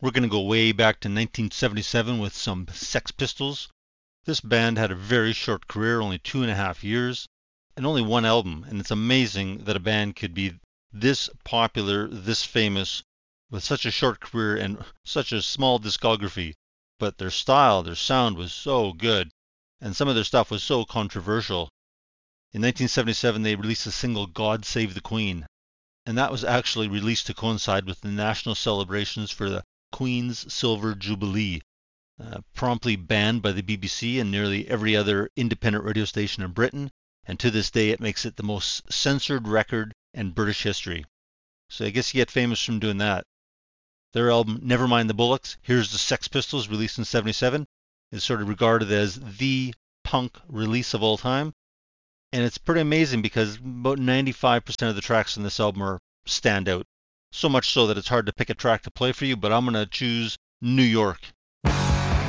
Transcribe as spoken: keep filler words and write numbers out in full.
We're going to go way back to nineteen seventy-seven with some Sex Pistols. This band had a very short career, only two and a half years, and only one album, and it's amazing that a band could be this popular, this famous, with such a short career and such a small discography. But their style, their sound was so good, and some of their stuff was so controversial. In nineteen seventy-seven, they released the single God Save the Queen, and that was actually released to coincide with the national celebrations for the Queen's Silver Jubilee, uh, promptly banned by the B B C and nearly every other independent radio station in Britain, and to this day it makes it the most censored record in British history. So I guess you get famous from doing that. Their album Nevermind the Bollocks, Here's the Sex Pistols, released in seventy-seven, is sort of regarded as the punk release of all time. And it's pretty amazing because about ninety-five percent of the tracks on this album are stand out. So much so that it's hard to pick a track to play for you, but I'm going to choose New York.